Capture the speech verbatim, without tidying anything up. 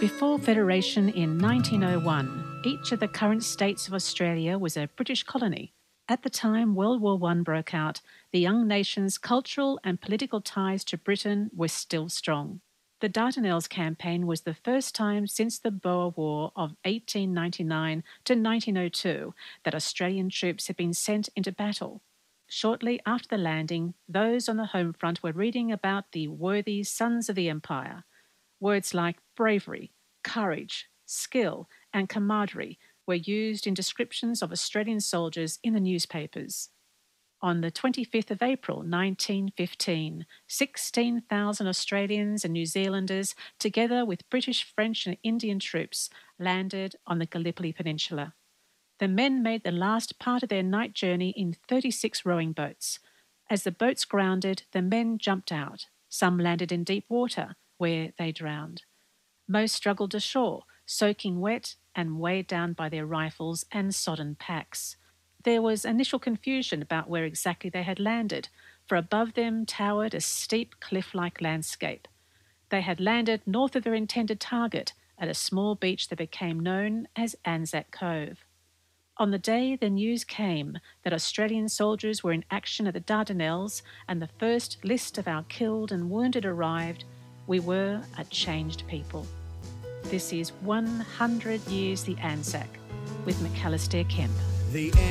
Before Federation in nineteen oh one, each of the current states of Australia was a British colony. At the time World War One broke out, the young nation's cultural and political ties to Britain were still strong. The Dardanelles Campaign was the first time since the Boer War of eighteen ninety-nine to nineteen oh two that Australian troops had been sent into battle. Shortly after the landing, those on the home front were reading about the worthy sons of the Empire. Words like bravery, courage, skill, and camaraderie were used in descriptions of Australian soldiers in the newspapers. On the twenty-fifth of April nineteen fifteen, sixteen thousand Australians and New Zealanders, together with British, French and Indian troops, landed on the Gallipoli Peninsula. The men made the last part of their night journey in thirty-six rowing boats. As the boats grounded, the men jumped out. Some landed in deep water, where they drowned. Most struggled ashore, soaking wet and weighed down by their rifles and sodden packs. There was initial confusion about where exactly they had landed, for above them towered a steep cliff-like landscape. They had landed north of their intended target, at a small beach that became known as Anzac Cove. On the day the news came that Australian soldiers were in action at the Dardanelles and the first list of our killed and wounded arrived, we were a changed people. This is one hundred Years the Anzac with Macalister Kemp. The